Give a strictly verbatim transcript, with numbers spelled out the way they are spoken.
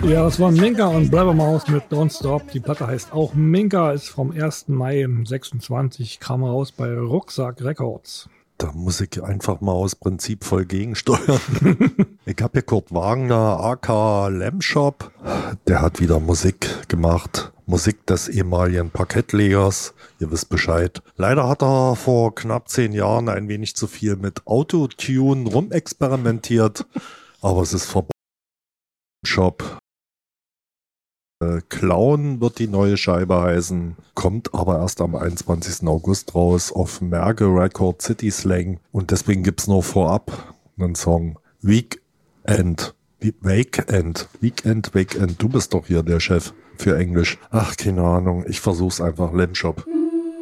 Ja, das war Minka und Blabbermaus mit Don't Stop. Die Platte heißt auch Minka, ist vom ersten Mai sechsundzwanzig, kam raus bei Rucksack Records. Da muss ich einfach mal aus Prinzip voll gegensteuern. Ich habe hier Kurt Wagner, aka Lamshop. Der hat wieder Musik gemacht. Musik des ehemaligen Parkettlegers. Ihr wisst Bescheid. Leider hat er vor knapp zehn Jahren ein wenig zu viel mit Autotune rumexperimentiert. Aber es ist vorbei. Shop. Äh, Clown wird die neue Scheibe heißen, kommt aber erst am einundzwanzigsten August raus auf Merge Record City Slang und deswegen gibt's nur vorab einen Song Weekend, Weekend, Weekend, Weekend, du bist doch hier der Chef für Englisch. Ach, keine Ahnung, ich versuch's einfach, Lamshop.